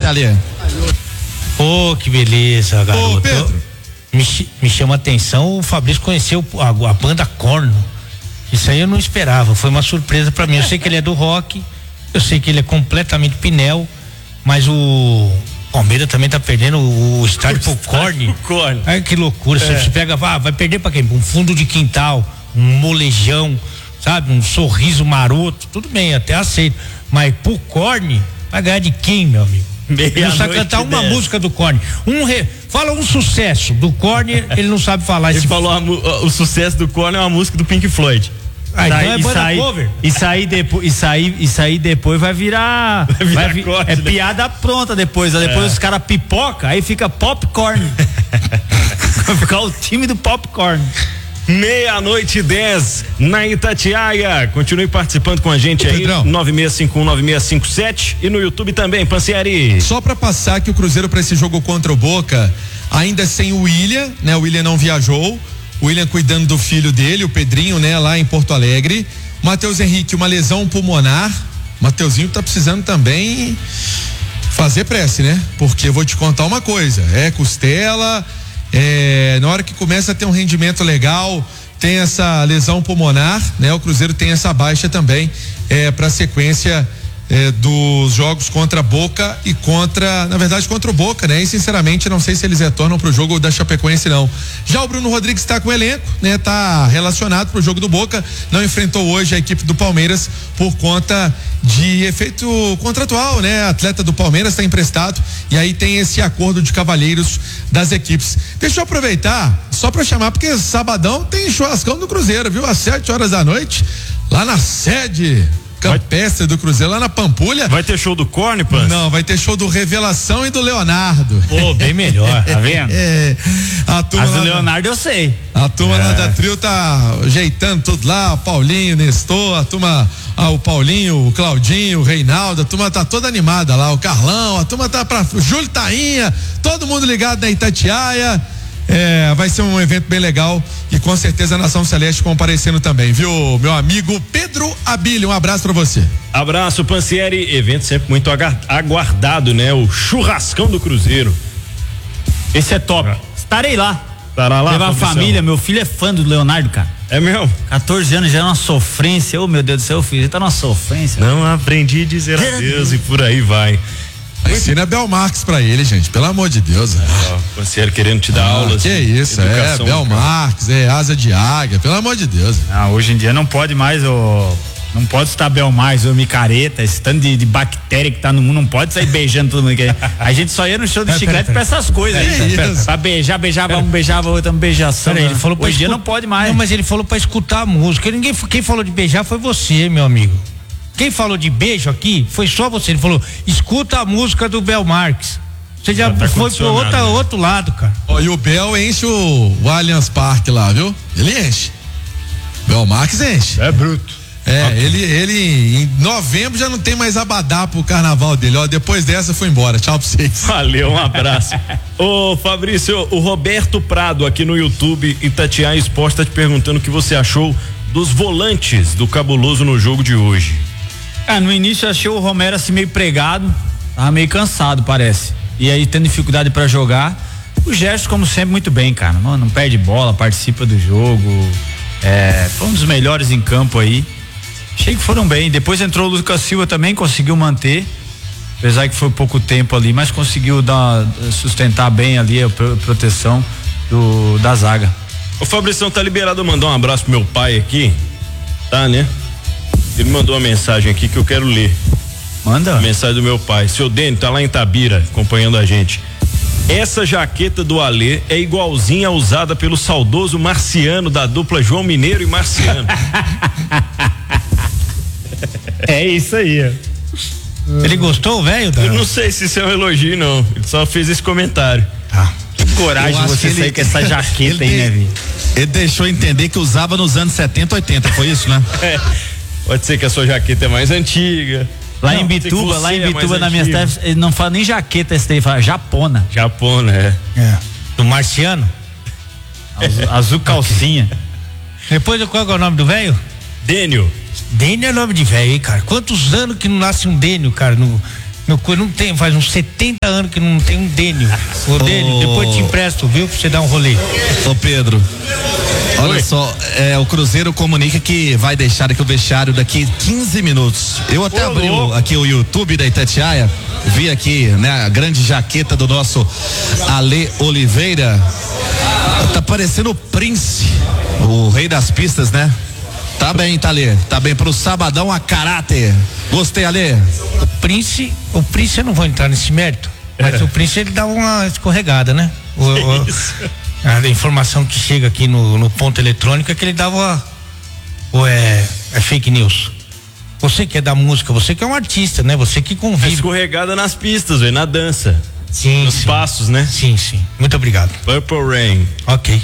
Alê. Ô, que beleza, garoto. Ô, Pedro. Me chama a atenção, o Fabrício conheceu a banda Korn. Isso aí eu não esperava, foi uma surpresa pra mim. Eu sei que ele é do rock, eu sei que ele é completamente Pinel, mas o Palmeiras também tá perdendo o estádio pro Korn. Ai, que loucura, você pega, vai perder pra quem? Um fundo de quintal, um molejão, sabe? Um sorriso maroto, tudo bem, até aceito, mas pro Korn, vai ganhar de quem, meu amigo? Ele não sabe cantar uma música do Korn. Fala um sucesso do Korn, ele não sabe falar. Ele falou o sucesso do Korn é uma música do Pink Floyd. Então é banda cover. Isso aí depois vai virar corte, né? Piada pronta depois. Depois os caras pipoca, aí fica popcorn. Vai ficar o time do popcorn. 00:10 na Itatiaia. Continue participando com a gente aí. Pedrão. 96519657 e no YouTube também, Pansieri. Só pra passar que o Cruzeiro pra esse jogo contra o Boca, ainda sem o William, né? O William não viajou. O William cuidando do filho dele, o Pedrinho, né? Lá em Porto Alegre. Matheus Henrique, uma lesão pulmonar. Mateuzinho tá precisando também fazer prece, né? Porque eu vou te contar uma coisa, costela, na hora que começa a ter um rendimento legal, tem essa lesão pulmonar, né? O Cruzeiro tem essa baixa também, pra sequência dos jogos contra Boca e na verdade contra o Boca, né? E sinceramente não sei se eles retornam pro jogo da Chapecoense não. Já o Bruno Rodrigues está com o elenco, né? Tá relacionado pro jogo do Boca, não enfrentou hoje a equipe do Palmeiras por conta de efeito contratual, né? Atleta do Palmeiras está emprestado e aí tem esse acordo de cavalheiros das equipes. Deixa eu aproveitar só para chamar, porque sabadão tem churrascão do Cruzeiro, viu? Às 7h da noite, lá na sede campestre do Cruzeiro, lá na Pampulha. Vai ter show do Korn, Pans? Não, vai ter show do Revelação e do Leonardo. Pô, bem melhor, tá vendo? A turma Mas o Leonardo eu sei. A turma lá da Trio tá ajeitando tudo lá, o Paulinho, Nestor, a turma, o Paulinho, o Claudinho, o Reinaldo, a turma tá toda animada lá, o Carlão, a turma tá o Júlio Tainha, todo mundo ligado na Itatiaia. Vai ser um evento bem legal e com certeza a Nação Celeste comparecendo também, viu, meu amigo Pedro Abílio, um abraço pra você. Abraço, Pansieri, evento sempre muito aguardado, né? O churrascão do Cruzeiro. Esse é top. Estarei lá. Estará lá, levar a família, meu filho é fã do Leonardo, cara. É mesmo? 14 anos já é uma sofrência, meu Deus do céu, filho, ele tá numa sofrência. Não aprendi a dizer adeus e por aí vai. Ensina Bel Marques pra ele, gente, pelo amor de Deus. Pansieri querendo te dar aulas. Que isso, Bel Marques, asa de águia, pelo amor de Deus. Hoje em dia não pode mais, não pode estar Bel mais ou micareta, esse tanto de bactéria que tá no mundo, não pode sair beijando todo mundo. A gente só ia no show de chiclete pra essas coisas. Pra beijava um, beijava outro, uma beijação. Ele falou hoje em dia não pode mais. Não, mas ele falou pra escutar a música. Quem falou de beijar foi você, meu amigo. Quem falou de beijo aqui foi só você. Ele falou, escuta a música do Bel Marques. Você já foi pro outro lado, cara. E o Bel enche o Allianz Parque lá, viu? Ele enche. Bel Marques enche. É bruto. Ele em novembro já não tem mais abadá pro carnaval dele. Depois dessa foi embora. Tchau pra vocês. Valeu, um abraço. Ô, Fabrício, o Roberto Prado aqui no YouTube Itatiaia Esporte tá te perguntando o que você achou dos volantes do Cabuloso no jogo de hoje. No início eu achei o Romero assim meio pregado, tava meio cansado, parece. E aí tendo dificuldade pra jogar. O Gerson, como sempre, muito bem, cara. Não perde bola, participa do jogo. Foi um dos melhores em campo aí. Achei que foram bem. Depois entrou o Lucas Silva também, conseguiu manter. Apesar que foi pouco tempo ali, mas conseguiu sustentar bem ali a proteção da zaga. O Fabrição tá liberado, mandar um abraço pro meu pai aqui. Tá, né? Ele mandou uma mensagem aqui que eu quero ler. Manda. A mensagem do meu pai. Seu Deni tá lá em Itabira, acompanhando a gente. Essa jaqueta do Alê é igualzinha a usada pelo saudoso Marciano, da dupla João Mineiro e Marciano. É isso aí. Ele gostou, velho? Eu não sei se isso é um elogio, não. Ele só fez esse comentário. Que coragem você sair com essa jaqueta aí, né, Vitor? Ele deixou entender que usava nos anos 70, 80, foi isso, né? Pode ser que a sua jaqueta é mais antiga. Lá em Bituba, na minha cidade, ele não fala nem jaqueta, esse daí fala japona. Japona, Do Marciano? Azul calcinha. Depois, qual é o nome do velho? Dênio. Dênio é nome de velho, hein, cara? Quantos anos que não nasce um Dênio, cara, Meu coelho não tem, faz uns 70 anos que não tem um Dênio. Ô Dênio, depois te empresto, viu? Pra você dar um rolê. Ô Pedro, olha só, o Cruzeiro comunica que vai deixar aqui o vestiário daqui 15 minutos. Eu até abri aqui o YouTube da Itatiaia, vi aqui, né, a grande jaqueta do nosso Ale Oliveira. Tá parecendo o Prince, o rei das pistas, né? Tá bem, Thalê. Tá bem pro sabadão a caráter. Gostei, Ale. O Prince, eu não vou entrar nesse mérito, mas o Prince ele dá uma escorregada, né? A informação que chega aqui no ponto eletrônico é que ele dava ou é fake news. Você que é da música, você que é um artista, né? Você que convive. Escorregada nas pistas, velho, na dança. Sim. Nos passos, né? Sim. Muito obrigado. Purple Rain. Ok.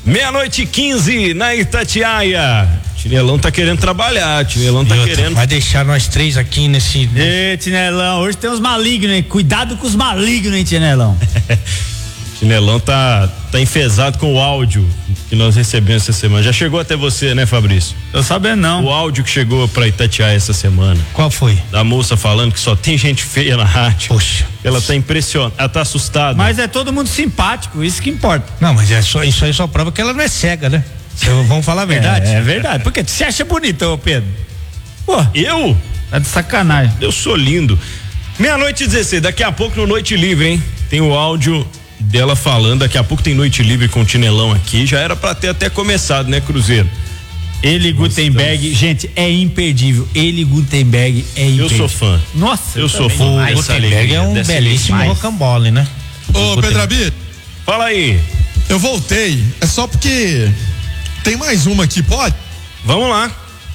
00:15 na Itatiaia. Tinelão tá querendo trabalhar, Tinelão tá querendo. Vai deixar nós três aqui nesse. Ê, Tinelão, hoje tem uns malignos, hein? Cuidado com os malignos, hein, Tinelão? Tinelão tá enfesado com o áudio que nós recebemos essa semana. Já chegou até você, né, Fabrício? Tô sabendo não. O áudio que chegou pra Itatiaia essa semana. Qual foi? Da moça falando que só tem gente feia na rádio. Poxa. Ela tá impressionada, ela tá assustada. Mas é todo mundo simpático, isso que importa. Não, mas isso aí só prova que ela não é cega, né? Vamos falar a verdade? É verdade. Porque você acha bonito, ô Pedro? Pô, eu? Tá de sacanagem. Eu sou lindo. 00:16, daqui a pouco no Noite Livre, hein? Tem o áudio dela falando, daqui a pouco tem Noite Livre com o Tinelão aqui, já era pra ter até começado, né, Cruzeiro? Ele Gutenberg, gente, é imperdível. Ele Gutenberg é imperdível. Eu sou fã. Nossa, eu sou fã. O Gutenberg é um belíssimo rocambole, né? Ô, Pedrabi. Fala aí. Eu voltei, é só porque tem mais uma aqui, pode? Vamos lá.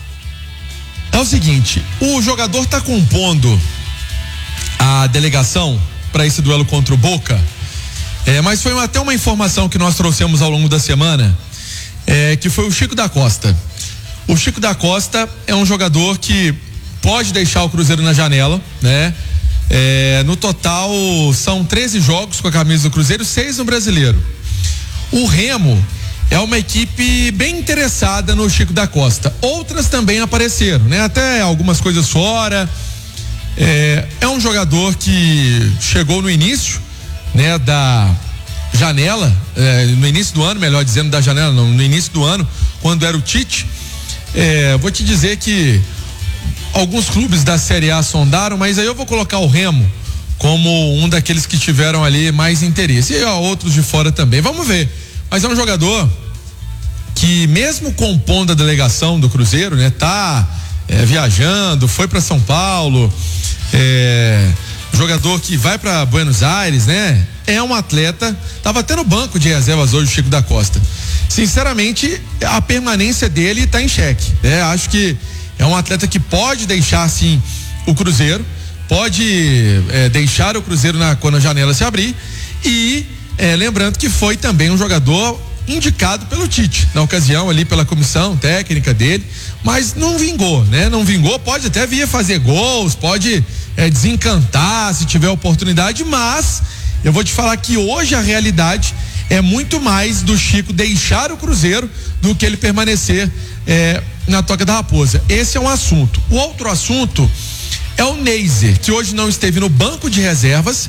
É o seguinte, o jogador tá compondo a delegação para esse duelo contra o Boca, mas foi até uma informação que nós trouxemos ao longo da semana, que foi o Chico da Costa. O Chico da Costa é um jogador que pode deixar o Cruzeiro na janela, né? No total são 13 jogos com a camisa do Cruzeiro, 6 no Brasileiro. O Remo é uma equipe bem interessada no Chico da Costa. Outras também apareceram, né? Até algumas coisas fora. É um jogador que chegou no início, né, da janela, no início do ano, melhor dizendo, da janela não, no início do ano, quando era o Tite. Vou te dizer que alguns clubes da Série A sondaram, mas aí eu vou colocar o Remo como um daqueles que tiveram ali mais interesse. E outros de fora também. Vamos ver. Mas é um jogador que, mesmo compondo a delegação do Cruzeiro, né, tá viajando, foi para São Paulo, jogador que vai para Buenos Aires, né? É um atleta, tava até no banco de reservas hoje o Chico da Costa. Sinceramente, a permanência dele tá em xeque, né? Acho que é um atleta que pode deixar sim o Cruzeiro, pode deixar o Cruzeiro quando a janela se abrir e lembrando que foi também um jogador indicado pelo Tite na ocasião ali pela comissão técnica dele, mas não vingou, né? Não vingou, pode até vir fazer gols, pode desencantar se tiver oportunidade, mas eu vou te falar que hoje a realidade é muito mais do Chico deixar o Cruzeiro do que ele permanecer na Toca da Raposa. Esse é um assunto. O outro assunto é o Neiser, que hoje não esteve no banco de reservas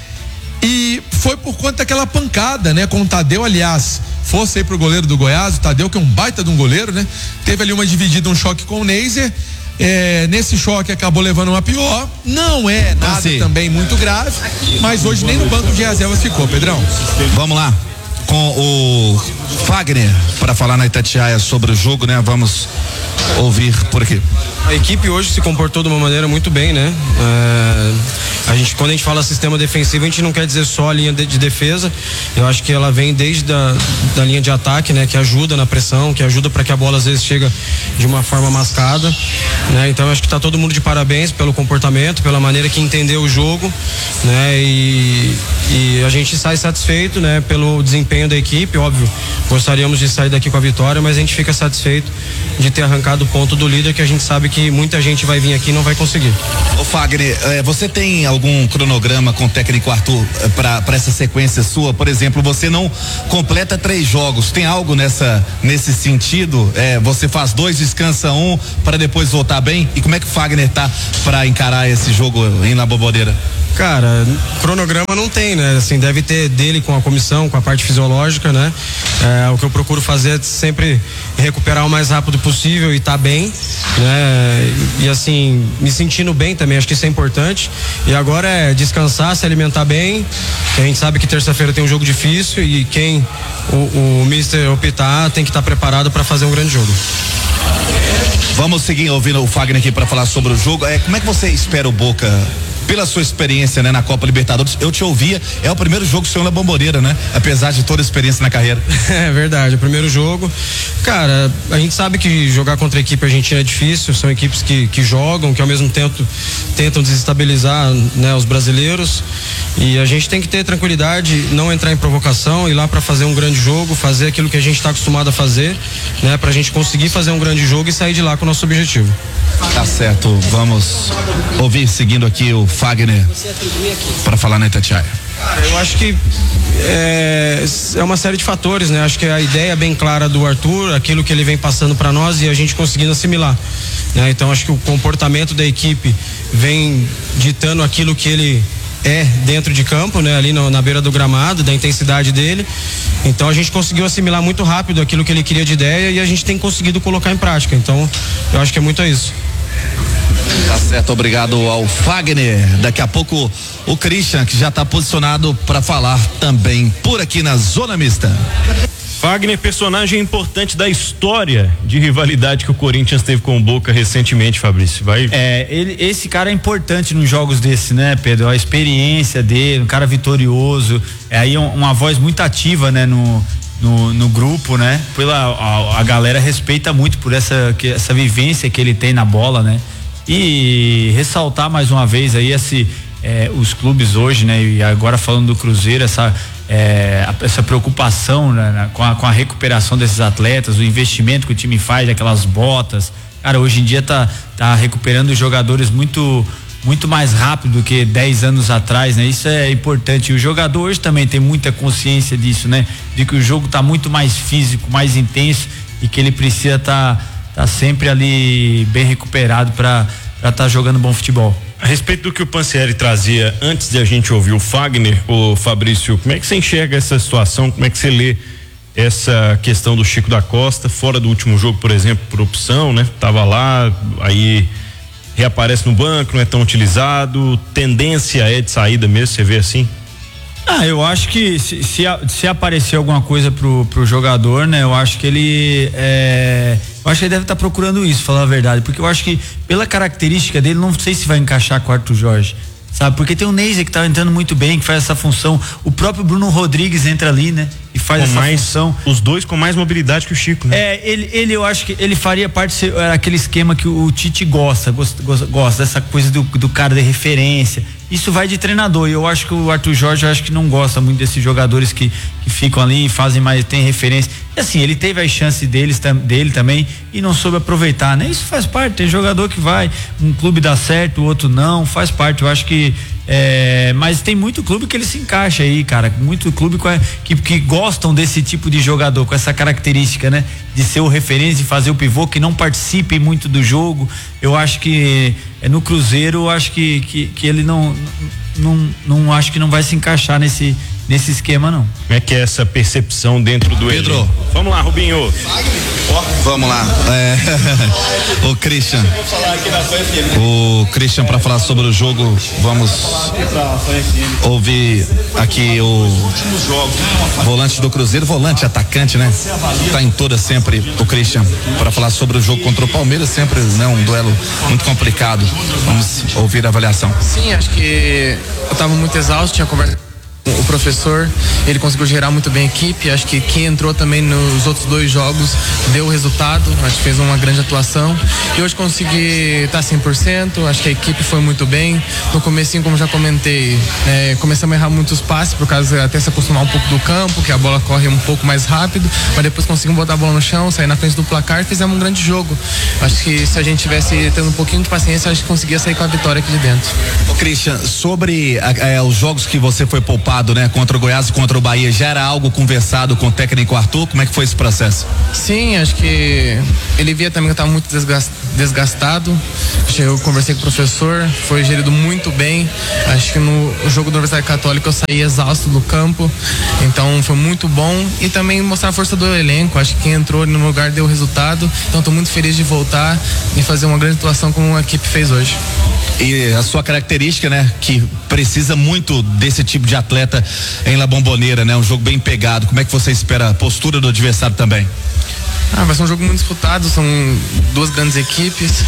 e foi por conta daquela pancada, né? Com o Tadeu, aliás, fosse aí pro goleiro do Goiás, o Tadeu, que é um baita de um goleiro, né? Teve ali uma dividida, um choque com o Neiser. Nesse choque acabou levando uma pior. Não é nada também muito grave, mas hoje nem no banco de reservas ficou, Pedrão. Vamos lá com o Fagner para falar na Itatiaia sobre o jogo, né? Vamos ouvir por aqui. A equipe hoje se comportou de uma maneira muito bem, né? Quando a gente fala sistema defensivo, a gente não quer dizer só a linha de defesa. Eu acho que ela vem desde da linha de ataque, né? Que ajuda na pressão, que ajuda para que a bola às vezes chega de uma forma mascada, né? Então eu acho que tá todo mundo de parabéns pelo comportamento, pela maneira que entendeu o jogo, né? E E a gente sai satisfeito, né, pelo desempenho da equipe, óbvio, gostaríamos de sair daqui com a vitória, mas a gente fica satisfeito de ter arrancado o ponto do líder, que a gente sabe que muita gente vai vir aqui e não vai conseguir. Ô Fagner, você tem algum cronograma com o técnico Arthur para essa sequência sua? Por exemplo, você não completa 3 jogos, tem algo nesse sentido? Você faz 2, descansa 1 para depois voltar bem? E como é que o Fagner tá para encarar esse jogo em La Bombonera? Cara, cronograma não tem, né? Assim, deve ter dele com a comissão, com a parte fisiológica, né? O que eu procuro fazer é sempre recuperar o mais rápido possível e tá bem, né? E assim, me sentindo bem também, acho que isso é importante. E agora é descansar, se alimentar bem. A gente sabe que terça-feira tem um jogo difícil e quem o Mister optar tem que estar preparado para fazer um grande jogo. Vamos seguir ouvindo o Fagner aqui para falar sobre o jogo. Como é que você espera o Boca? Pela sua experiência, né, na Copa Libertadores, eu te ouvia, é o primeiro jogo seu na Bombonera, né? Apesar de toda a experiência na carreira. É verdade, o primeiro jogo. Cara, a gente sabe que jogar contra a equipe argentina é difícil, são equipes que jogam, que ao mesmo tempo tentam desestabilizar, né, os brasileiros. E a gente tem que ter tranquilidade, não entrar em provocação, ir lá para fazer um grande jogo, fazer aquilo que a gente está acostumado a fazer, né, pra gente conseguir fazer um grande jogo e sair de lá com o nosso objetivo. Tá certo, vamos ouvir seguindo aqui o Fagner para falar na Itatiaia. Cara, eu acho que é uma série de fatores, né? Acho que a ideia é bem clara do Arthur, aquilo que ele vem passando para nós e a gente conseguindo assimilar, né? Então acho que o comportamento da equipe vem ditando aquilo que ele dentro de campo, né? Ali na beira do gramado, da intensidade dele. Então a gente conseguiu assimilar muito rápido aquilo que ele queria de ideia e a gente tem conseguido colocar em prática. Então eu acho que é muito isso. Tá certo, obrigado ao Fagner. Daqui a pouco o Christian, que já está posicionado para falar também por aqui na Zona Mista. Fagner, personagem importante da história de rivalidade que o Corinthians teve com o Boca recentemente, Fabrício. Esse cara é importante nos jogos desse, né, Pedro? A experiência dele, um cara vitorioso, aí uma voz muito ativa, né, no grupo, né? A galera respeita muito por essa vivência que ele tem na bola, né? E ressaltar mais uma vez aí os clubes hoje, né? E agora falando do Cruzeiro, essa preocupação, né, com a recuperação desses atletas, o investimento que o time faz, aquelas botas. Cara, hoje em dia tá recuperando os jogadores muito mais rápido do que 10 anos atrás, né? Isso é importante. E o jogador hoje também tem muita consciência disso, né? De que o jogo tá muito mais físico, mais intenso e que ele precisa tá sempre ali bem recuperado para tá jogando bom futebol. A respeito do que o Pansieri trazia antes de a gente ouvir o Fagner, o Fabrício, como é que você enxerga essa situação? Como é que você lê essa questão do Chico da Costa, fora do último jogo, por exemplo, por opção, né? Tava lá, aí reaparece no banco, não é tão utilizado, tendência é de saída mesmo, você vê assim? Eu acho que se aparecer alguma coisa pro jogador, né? Eu acho que ele deve estar procurando isso, falar a verdade, porque eu acho que pela característica dele, não sei se vai encaixar com o Arthur Jorge, sabe? Porque tem o Neyzer que tá entrando muito bem, que faz essa função, o próprio Bruno Rodrigues entra ali, né? E faz essa função. Os dois com mais mobilidade que o Chico, né? Ele eu acho que ele faria parte daquele esquema que o Tite gosta dessa coisa do cara de referência. Isso vai de treinador, e eu acho que o Arthur Jorge, eu acho que não gosta muito desses jogadores que ficam ali e fazem mais, tem referência. E assim, ele teve as chances dele também e não soube aproveitar, né? Isso faz parte, tem jogador que vai, um clube dá certo, o outro não, faz parte. Eu acho que mas tem muito clube que ele se encaixa aí, cara, muito clube que gostam desse tipo de jogador, com essa característica, né? De ser o referência, de fazer o pivô, que não participe muito do jogo. Eu acho que no Cruzeiro, eu acho que ele não acho que não vai se encaixar nesse esquema, não. Como é que é essa percepção dentro do Pedro? elenco? Vamos lá, Rubinho. Vamos lá. O Christian para falar sobre o jogo. Vamos ouvir aqui o volante do Cruzeiro, volante, atacante, né? Tá em toda sempre o Christian para falar sobre o jogo contra o Palmeiras, sempre, né? Um duelo muito complicado. Vamos ouvir a avaliação. Sim, acho que eu tava muito exausto, tinha conversado o professor, ele conseguiu gerar muito bem a equipe. Acho que quem entrou também nos outros 2 jogos deu o resultado, acho que fez uma grande atuação. E hoje consegui estar 100%, acho que a equipe foi muito bem. No comecinho, como já comentei, começamos a errar muitos passes, por causa até se acostumar um pouco do campo, que a bola corre um pouco mais rápido, mas depois conseguimos botar a bola no chão, sair na frente do placar e fizemos um grande jogo. Acho que se a gente tivesse tendo um pouquinho de paciência, acho que conseguia sair com a vitória aqui de dentro. Ô Christian, sobre os jogos que você foi poupado, né, contra o Goiás e contra o Bahia, já era algo conversado com o técnico Arthur? Como é que foi esse processo? Sim, acho que ele via também que eu estava muito desgastado. Eu conversei com o professor, foi gerido muito bem. Acho que no jogo da Universidade Católica eu saí exausto do campo, então foi muito bom. E também mostrar a força do elenco. Acho que quem entrou no lugar deu resultado, então estou muito feliz de voltar e fazer uma grande atuação como a equipe fez hoje. E a sua característica, né, que precisa muito desse tipo de atleta em La Bombonera, né, um jogo bem pegado. Como é que você espera a postura do adversário também? Vai ser um jogo muito disputado, são 2 grandes equipes.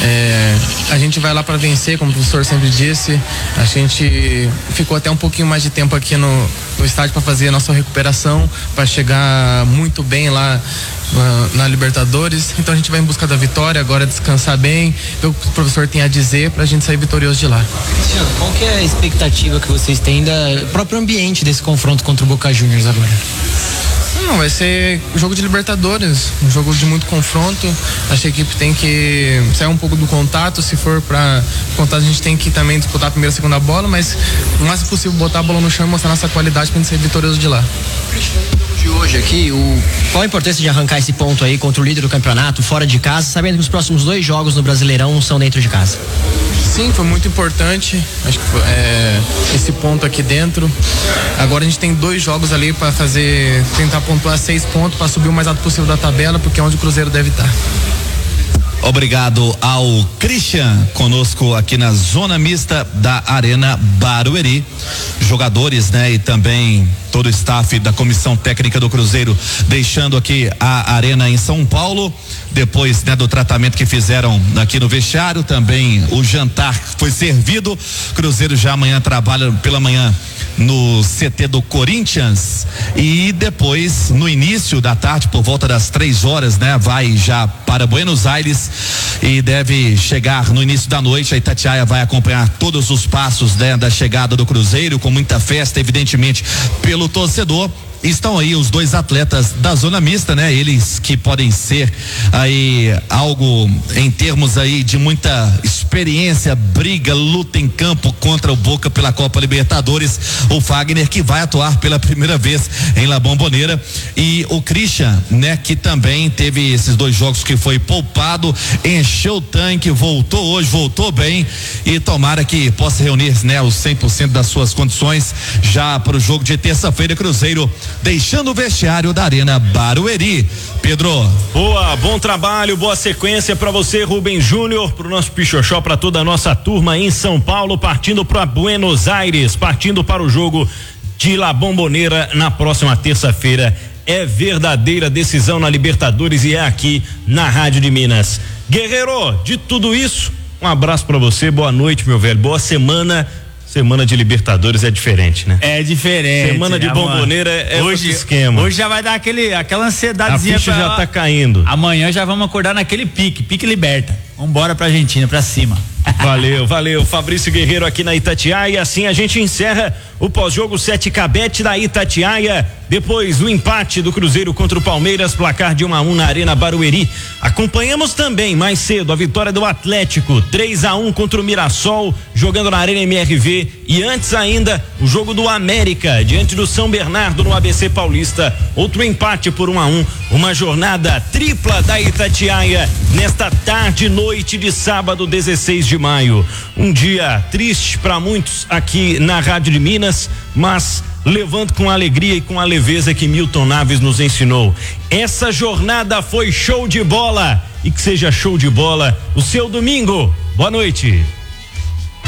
A gente vai lá para vencer, como o professor sempre disse. A gente ficou até um pouquinho mais de tempo aqui no estádio para fazer a nossa recuperação, para chegar muito bem lá na Libertadores. Então a gente vai em busca da vitória, agora descansar bem, ver o que o professor tem a dizer pra gente sair vitorioso de lá. Cristiano, qual que é a expectativa que vocês têm do próprio ambiente desse confronto contra o Boca Juniors agora? Não, vai ser jogo de Libertadores, um jogo de muito confronto. Acho que a equipe tem que sair um pouco do contato. Se for para contato, a gente tem que também disputar a primeira e segunda bola, mas o máximo possível botar a bola no chão e mostrar nossa qualidade pra gente sair vitorioso de lá. De hoje aqui, qual a importância de arrancar esse ponto aí contra o líder do campeonato, fora de casa, sabendo que os próximos 2 jogos no Brasileirão são dentro de casa? Sim, foi muito importante. Acho que esse ponto aqui dentro. Agora a gente tem 2 jogos ali para tentar pontuar 6 pontos para subir o mais alto possível da tabela, porque é onde o Cruzeiro deve estar. Obrigado ao Christian, conosco aqui na zona mista da Arena Barueri. Jogadores, né, e também todo o staff da comissão técnica do Cruzeiro deixando aqui a arena em São Paulo, depois, né, do tratamento que fizeram aqui no vestiário. Também o jantar foi servido. Cruzeiro já amanhã trabalha pela manhã no CT do Corinthians e depois, no início da tarde, por volta das 3 horas, né, vai já para Buenos Aires e deve chegar no início da noite. A Itatiaia vai acompanhar todos os passos, né, da chegada do Cruzeiro, com muita festa, evidentemente, pelo torcedor. Estão aí os 2 atletas da zona mista, né? Eles que podem ser aí algo em termos aí de muita experiência, briga, luta em campo contra o Boca pela Copa Libertadores. O Fagner, que vai atuar pela primeira vez em La Bombonera, e o Christian, né, que também teve esses 2 jogos que foi poupado, encheu o tanque, voltou hoje, voltou bem, e tomara que possa reunir, né, os 100% das suas condições já para o jogo de terça-feira. Cruzeiro deixando o vestiário da Arena Barueri. Pedro. Boa, bom trabalho, boa sequência para você, Rubem Júnior, pro nosso Pichoxó, para toda a nossa turma em São Paulo, partindo para Buenos Aires, partindo para o jogo de La Bombonera na próxima terça-feira. É verdadeira decisão na Libertadores e é aqui na Rádio de Minas. Guerreiro, de tudo isso, um abraço para você, boa noite, meu velho, boa semana. Semana de Libertadores é diferente, né? É diferente. Semana de Bomboneira é outro esquema. Hoje já vai dar aquela ansiedadezinha. A ficha já tá caindo. Amanhã já vamos acordar naquele pique liberta. Vambora pra Argentina, pra cima. Valeu. Fabrício Guerreiro aqui na Itatiaia. E assim a gente encerra o pós-jogo 7-Cabete da Itatiaia. Depois o empate do Cruzeiro contra o Palmeiras, placar de 1-1 na Arena Barueri. Acompanhamos também mais cedo a vitória do Atlético, 3-1 contra o Mirassol, jogando na Arena MRV. E antes ainda, o jogo do América, diante do São Bernardo no ABC Paulista. Outro empate por 1-1. Uma jornada tripla da Itatiaia nesta tarde e noite de sábado, 16 de maio. Um dia triste para muitos aqui na Rádio de Minas, mas levando com a alegria e com a leveza que Milton Naves nos ensinou. Essa jornada foi show de bola, e que seja show de bola o seu domingo. Boa noite.